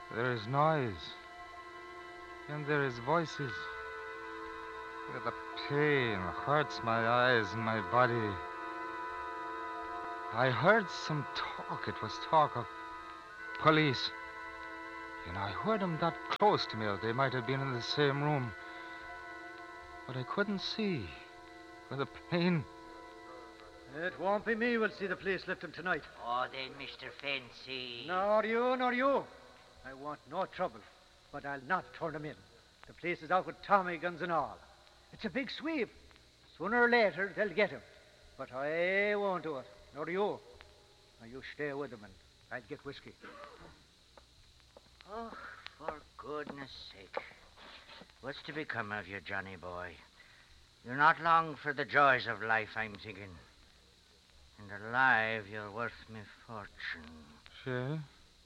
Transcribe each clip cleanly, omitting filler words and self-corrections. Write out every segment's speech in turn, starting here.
There is noise. And there is voices. The pain hurts my eyes and my body. I heard some talk. It was talk of police. I heard them that close to me, or they might have been in the same room. But I couldn't see. For the pain. It won't be me will see the police lifting tonight. Oh, then, Mr. Fancy. Nor you. I want no trouble, but I'll not turn them in. The police is out with Tommy guns and all. It's a big sweep. Sooner or later, they'll get him. But I won't do it, nor you. Now, you stay with them and I'll get whiskey. Oh, for goodness sake. What's to become of you, Johnny boy? You're not long for the joys of life, I'm thinking. And alive, you're worth me fortune. Sure.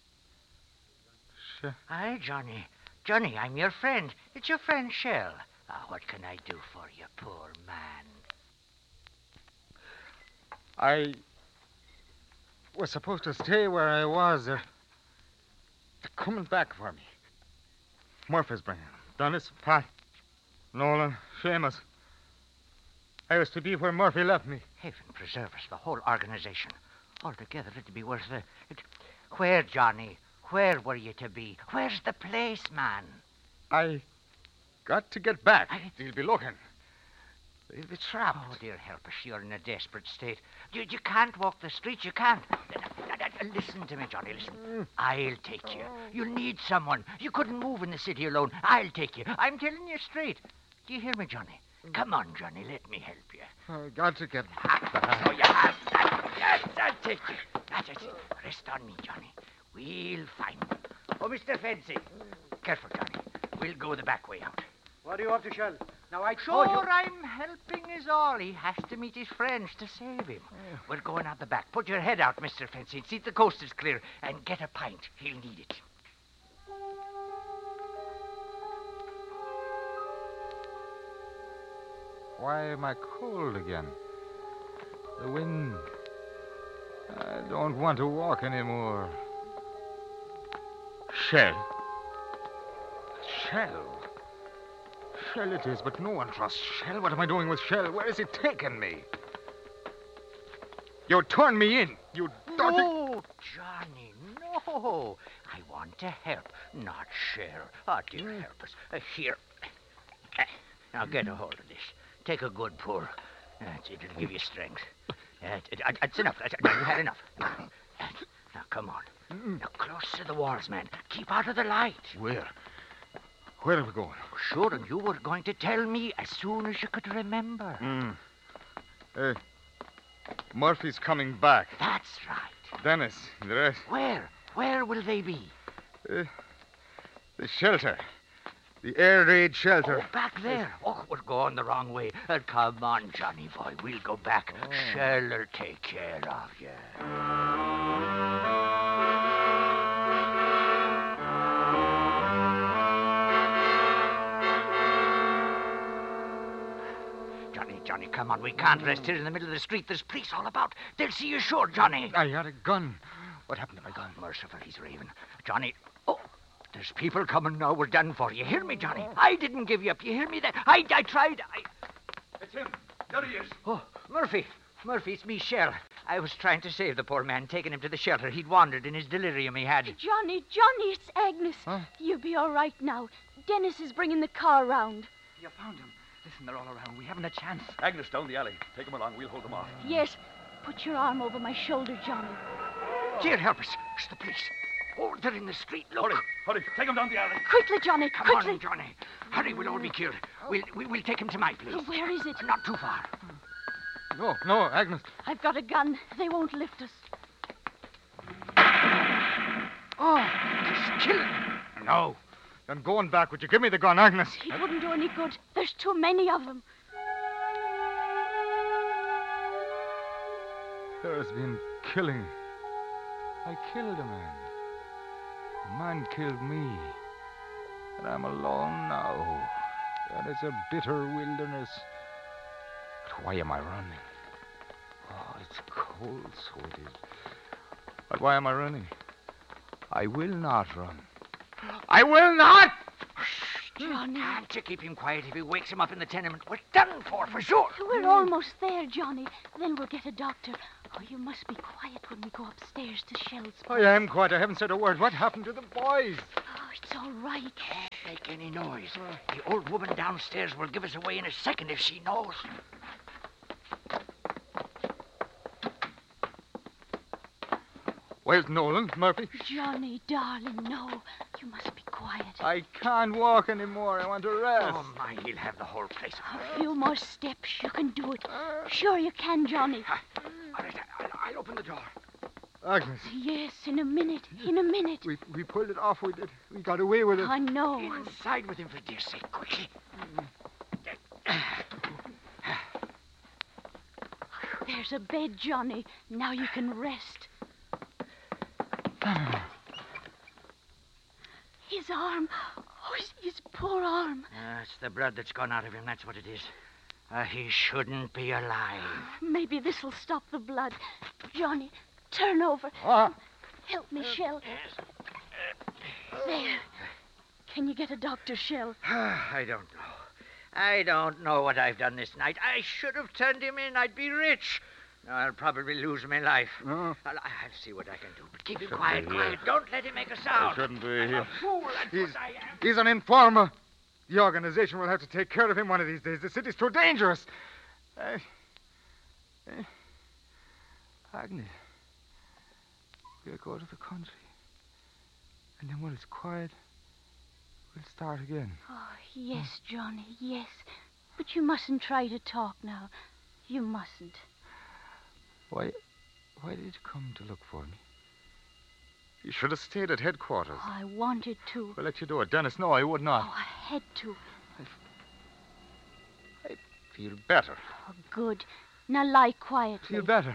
Aye, Johnny. Johnny, I'm your friend. It's your friend Shell. What can I do for you, poor man? I was supposed to stay where I was. They're coming back for me. Murphy's bringing them. Dennis, Pat, Nolan, Seamus. I was to be where Murphy left me. Heaven preserve us, the whole organization. Altogether, it'd be worth the... Where, Johnny? Where were you to be? Where's the place, man? I got to get back. They'll be looking. They'll be trapped. Oh, dear help us, you're in a desperate state. You can't walk the streets, you can't. Listen to me, Johnny, listen. I'll take you. You'll need someone. You couldn't move in the city alone. I'll take you. I'm telling you straight. Do you hear me, Johnny? Come on, Johnny, let me help you. I got to get back. Oh, you have. Yes, I'll take you. That's it. Rest on me, Johnny. We'll find them. Oh, Mr. Fancy. Careful, Johnny. We'll go the back way out. What are you up to, Shell? Now, I Sure, told you... I'm helping is all. He has to meet his friends to save him. We're going out the back. Put your head out, Mr. Fancy, and see if the coast is clear. And get a pint. He'll need it. Why am I cold again? The wind. I don't want to walk anymore. Shell. Shell it is, but no one trusts Shell. What am I doing with Shell? Where is he taking me? You turned me in. You dirty... No, Johnny, no. I want to help, not share. Oh, dear, help us. Here. Now, get a hold of this. Take a good pull. It'll give you strength. That's enough. You had enough. Now, come on. Now, close to the walls, man. Keep out of the light. Where? Where are we going? Sure, and you were going to tell me as soon as you could remember. Murphy's coming back. That's right. Dennis, the rest. Where? Where will they be? The shelter. The air raid shelter. Oh, back there. Oh, we're going the wrong way. Come on, Johnny boy. We'll go back. Shell'll take care of you. Johnny, come on. We can't rest here in the middle of the street. There's police all about. They'll see you sure, Johnny. I had a gun. What happened to my gun? Merciful, he's raving. Johnny, there's people coming now. We're done for. You hear me, Johnny? I didn't give you up. You hear me? I tried. It's him. There he is. Oh, Murphy, it's me, Shell. I was trying to save the poor man, taking him to the shelter. He'd wandered in his delirium he had. Johnny, it's Agnes. Huh? You'll be all right now. Dennis is bringing the car round. You found him. Listen, they're all around. We haven't a chance. Agnes, down the alley. Take him along. We'll hold them off. Yes. Put your arm over my shoulder, Johnny. Here, help us. It's the police. Oh, they're in the street. Look. Hurry. Take him down the alley. Quickly, Johnny, Come quickly. on, Johnny. Hurry, we'll all be killed. We'll take him to my place. Where is it? Not too far. No, Agnes. I've got a gun. They won't lift us. Oh, he's killing him. No. Then going back. Would you give me the gun, Agnes? It wouldn't do any good. There's too many of them. There's been killing. I killed a man. A man killed me. And I'm alone now. And it's a bitter wilderness. But why am I running? Oh, it's cold, so it is. But why am I running? I will not run. I will not! Johnny. Can't you keep him quiet if he wakes him up in the tenement? We're done for sure. We're almost there, Johnny. Then we'll get a doctor. Oh, you must be quiet when we go upstairs to Shell's I place. am quiet. I haven't said a word. What happened to the boys? Oh, it's all right. Don't make any noise. The old woman downstairs will give us away in a second if she knows. Where's Nolan, Murphy? Johnny, darling, no. You must be quiet. I can't walk anymore. I want to rest. Oh, my, he'll have the whole place. A few more steps. You can do it. Sure you can, Johnny. All right, I'll open the door. Agnes, Yes, in a minute. In a minute. we pulled it off. We did. We got away with it. I know. Inside with him, for dear sake, quickly. There's a bed, Johnny. Now you can rest. His arm. Oh, his poor arm. It's the blood that's gone out of him, that's what it is. He shouldn't be alive. Maybe this'll stop the blood. Johnny, turn over. Ah, Help me, Shell. There. Can you get a doctor, Shell? I don't know. I don't know what I've done this night. I should have turned him in. I'd be rich. No, I'll probably lose my life. no. I'll see what I can do. But keep him Shouldn't quiet, be here. quiet. Don't let him make a I sound. shouldn't be I'm here. a fool, that's He's, what I am. he's an informer. The organization will have to take care of him one of these days. The city's too dangerous. Agnes, we'll go to the country. And then when it's quiet, we'll start again. Oh, yes, Johnny, yes. But you mustn't try to talk now. You mustn't. Why did you come to look for me? You should have stayed at headquarters. Oh, I wanted to. We'll let you do it, Dennis. No, I would not. Oh, I had to. I feel better. Oh, good. Now lie quietly. Feel better.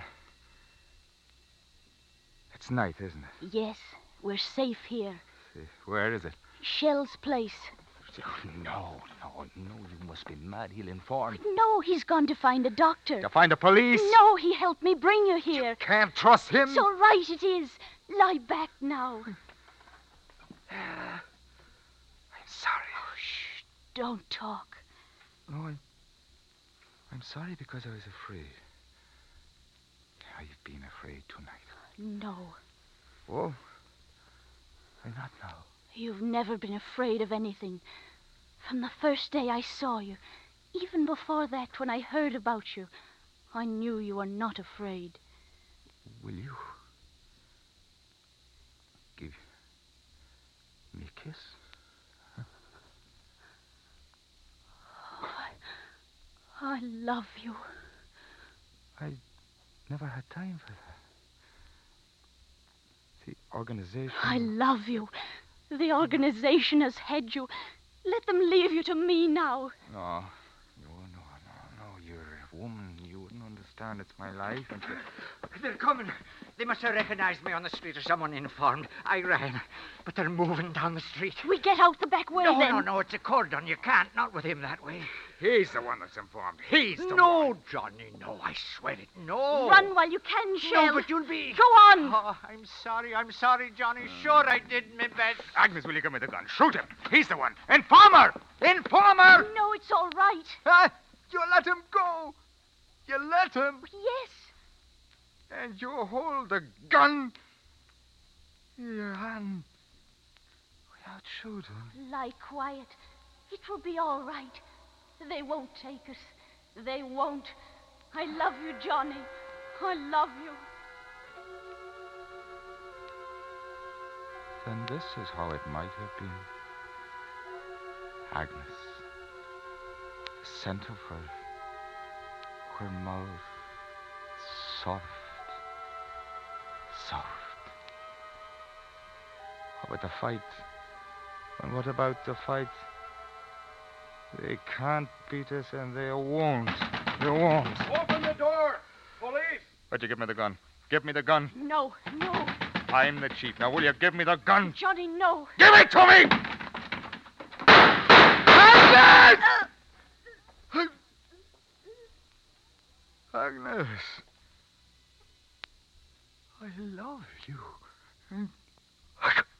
It's night, isn't it? Yes, we're safe here. See, where is it? Shell's place. Oh, no, you must be mad. He'll inform. No, he's gone to find a doctor. To find the police? No, he helped me bring you here. Can't trust him. It's all right, it is. Lie back now. I'm sorry. Oh, shh, don't talk. No, I'm sorry because I was afraid. I've been afraid tonight. No, Oh, I'm not now. you've never been afraid of anything. From the first day I saw you, even before that, when I heard about you, I knew you were not afraid. Will you give me a kiss? I love you. I never had time for that. The organization. I love you. The organization has had you. Let them leave you to me now. No. You're a woman. You wouldn't understand. It's my life. And They're coming. They must have recognized me on the street or someone informed. I ran. But they're moving down the street. We get out the back way then. No, it's a cordon. You can't. Not with him that way. he's the one that's informed. He's the No, one. Johnny, no. I swear it. No. Run while you can, Shell. No, but you'll be... Go on. Oh, I'm sorry, Johnny. Sure I did my best. Agnes, will you give me the gun? Shoot him. He's the one. Informer! Informer! No, it's all right. Ah, you let him go. You let him. Yes. And you hold the gun in your hand without shooting. Lie quiet. It will be all right. They won't take us. They won't. I love you, Johnny. I love you. Then this is how it might have been. Agnes, the scent of her mouth, soft. How about the fight? And what about the fight? They can't beat us, and they won't. They won't. Open the door! Police! But you give me the gun. Give me the gun. No. I'm the chief. Now, will you give me the gun? Johnny, no. Give it to me! Agnes! Agnes. I love you.